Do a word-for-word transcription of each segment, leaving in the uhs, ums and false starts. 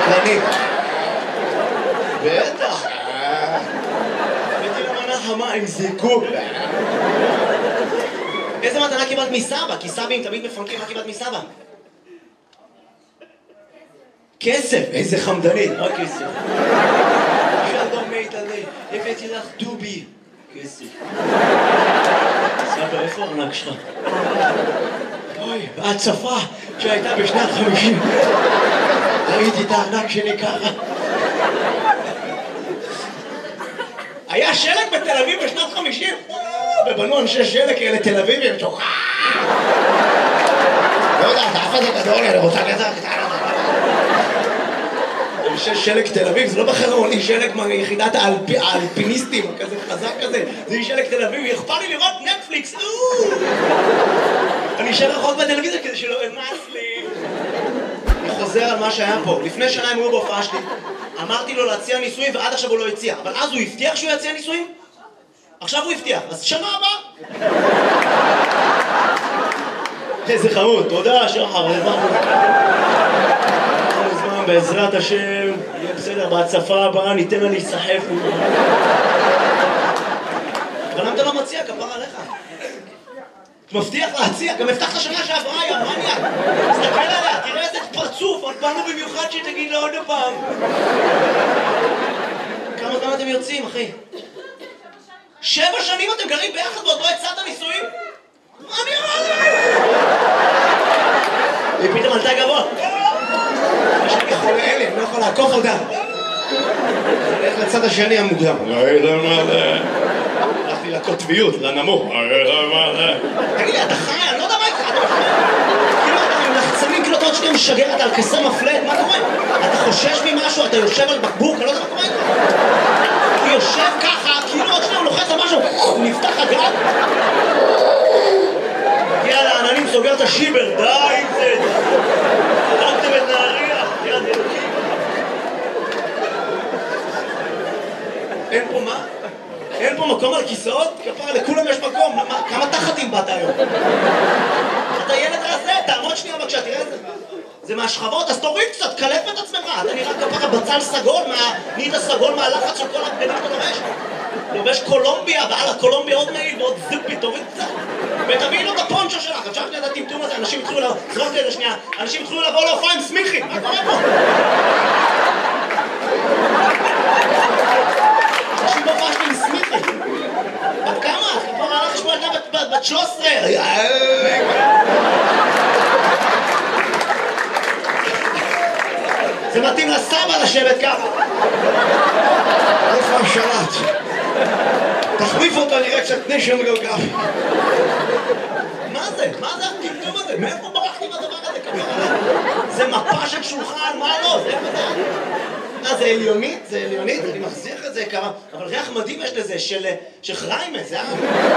שקרנית. בטח. הבאתי לה מנה חמה עם זיקוק. איזה מתנה קיבלת מסבא? כי סבים תמיד מפנקים, מה קיבלת מסבא? כסף, איזה חמדנית, רק כסף. שלום מיטלי, הבאתי לך דובי. כסף. סבא, איפה הארנק שלך? אוי, בהצפה שהייתה בשנת חמישים. ראיתי את הארנק שלי ככה. היה שלג בתל אביב בשנת חמישים? ובנו אנשי שלג כאלה תל אביבים שוכח. לא יודע, אתה אף אחד גדול, אני רוצה כזה קטנה. אנשי שלג תל אביב, זה לא בחרון, היא שלג מיחידת האלפיניסטים, כזה חזק כזה. זה היא שלג תל אביב, אכפת לי לראות נטפליקס. אני אשאר רחוק בטלוויזיה כדי שלא אמאס לי. אני חוזר על מה שהיה פה. לפני שנה הם היו בהופעה שלי. אמרתי לו להציע נישואים ועד עכשיו הוא לא הציע. אבל אז הוא הבטיח שהוא יציע נישואים? עכשיו הוא הבטיח. אז שנה הבאה. איזה חמוד. תודה, שחר. זמן בעזרת השם. יהיה בסדר. בהצפה הבאה ניתן לה להיסחף. אבל למה אתה לא מציע? כפר עליך. מבטיח להציע, גם הבטחת שנה שעברה, היא אמרה לי, תסתכל עליה, תראה איזה פרצוף, עוד באנו במיוחד שתגיד לה עוד הפעם. כמה זמן אתם יוצאים, אחי? שבע שנים אתם גרים ביחד ועוד לא הצעת נישואים? מה אני אמרה? היא פתאום עלתה גבוה. יש לי חולה אלה, אני לא יכול לעקוף אותה. הולך לצד השני המוקדם. הלכתי לקוטביות, לנמוך. תגיד לי, אתה חי? אני לא יודע מה איתך. כאילו אתה עם לחצנים, כאילו אתה עוד שנייה משגר, אתה על כסר מפלט, מה קורה? אתה חושש ממשהו, אתה יושב על בקבוק, אני לא יודע מה קורה איתך. הוא יושב ככה, כאילו עוד שנייה הוא לוחץ על משהו, הוא נפתח הגג. הגיע לעננים, סוגר את השיבר, די עם זה. הרגתם את נהריה, יד אלוקים. אין פה מה? אין פה מקום על כיסאות? כפרה, לכולם יש מקום. כמה תחתים באת היום? אתה ילד רזה, תעמוד שנייה בבקשה, תראה את זה. זה מהשכבות, אז תוריד קצת, קלף את עצמך. אתה נראה כפרה בצל סגול, נהיית סגול מהלחץ של כל הבגדים אתה לובש. לובש קולומביה, ועל הקולומביה עוד מעיל ועוד זיפי, תוריד קצת. ותביאי לו את הפונצ'ו שלך, אפשר שנייה את הטמטום הזה, אנשים התחילו לבוא, זרוק לי את זה שנייה, אנשים התחילו לבוא להופעה עם סמיכי, מה קורה פה? אנשים בהופעה שלי עם סמיכי. בת כמה? כבר הלך לשמוע ילדה בת שלוש עשרה. זה מתאים לסבא לשבת ככה. איפה המשלט? תחליף אותה נראה קצת נשם גלגל. מה זה? מה זה הטמטום הזה? מאיפה ברחתי בדבר הזה? זה מפה של שולחן, מה לא? זה איפה זה? אה, זה עליונית? זה עליונית? אני מחזיח את זה כמה... אבל ריח מדהים יש לזה, של חריימה, זה היה...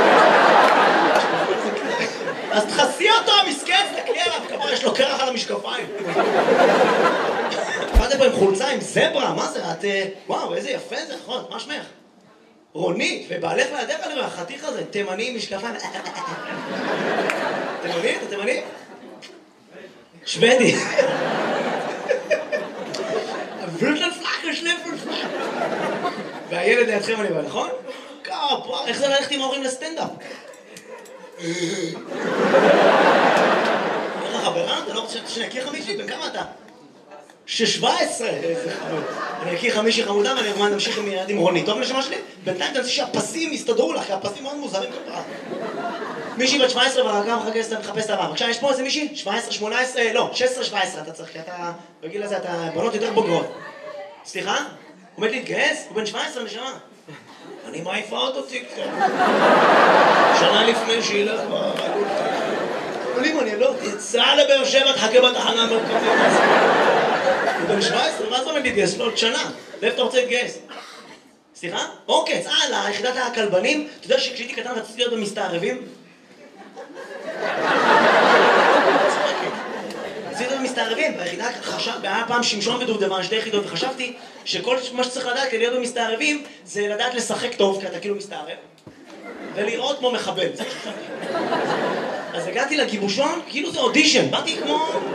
אז תחסי אותו, המסכן, תקלי עליו, כמה יש לו קרח על המשקפיים. באתם פה עם חולצה, עם זברה, מה זה? את... וואו, איזה יפה זה, נכון, מה שמך? רונית, ובעלך לידך אני רואה, החתיך הזה, תימני עם משקפיים. תימני? אתה תימני? שוודי. והילד לידכם אני בא, נכון? כפה, איך זה ללכת עם ההורים לסטנדאפ? איך החברה? אתה לא רוצה שנכיר חמישי? בן כמה אתה? שש-שבע עשרה! איזה חמוד. אני אכיר חמישי חמודה ואני ארמן נמשיך עם ילד עם רונית. טוב לשמה שלי? בינתיים תנסי שהפסים יסתדרו לך, כי הפסים מאוד מוזרים כפרה. מישהי בת שבע עשרה והרגע מחפש את הבא. בבקשה, יש פה איזה מישהי? שבע עשרה, שמונה עשרה, לא, שש עשרה שבע עשרה אתה צריך, כי אתה... בגיל הזה אתה בנות יותר בוגרות. סליחה? עומד להתגייס? הוא בן שבע עשרה נשמה. אני מעיפה אותו טיקטוק. שנה לפני שילך בגול. עולים אני לא... יצא לבאר שבע, תחכה בתחנה בקפה. הוא בן שבע עשרה, מה זה עומד להתגייס? לא עוד שנה. ואיפה אתה רוצה להתגייס? סליחה? אוקיי, צהל, ליחידת הכלבנים. אתה יודע שכשהייתי קטן רציתי להיות במסתערבים? רציתי להיות במסתערבים. ביחידה היה פעם שמשון ודובדבן, שתי יחידות, וחשבתי שכל מה שצריך לדעת כדי להיות במסתערבים זה לדעת לשחק טוב, כי אתה כאילו מסתערב, ולראות כמו מחבל. אז הגעתי לגיבושון, כאילו זה אודישן, באתי כמו...